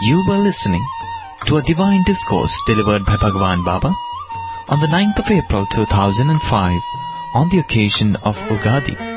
You were listening to a divine discourse delivered by Bhagwan Baba on the 9th of April 2005 on the occasion of Ugadi.